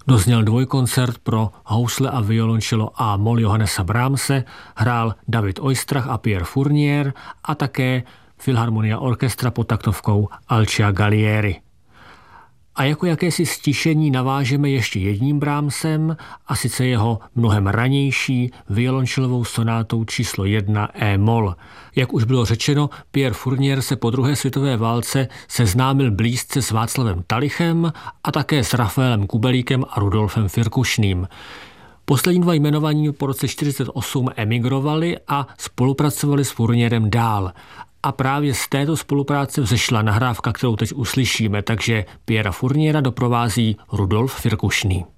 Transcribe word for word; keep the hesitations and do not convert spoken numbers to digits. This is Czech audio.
Dozněl dvojkoncert pro housle a violončelo a mol Johannesa Brahmse, hrál David Oistrakh a Pierre Fournier a také Filharmonia Orchestra pod taktovkou Alcia Gallieri. A jako jakési stišení navážeme ještě jedním Brahmsem, a sice jeho mnohem ranější violončelovou sonátou číslo jedna E-moll. Jak už bylo řečeno, Pierre Fournier se po druhé světové válce seznámil blízce s Václavem Talichem a také s Rafaelem Kubelíkem a Rudolfem Firkušným. Poslední dva jmenovaní po roce čtyřicet osm emigrovali a spolupracovali s Fournierem dál. A právě z této spolupráce vzešla nahrávka, kterou teď uslyšíme, takže Pierra Fourniera doprovází Rudolf Firkušný.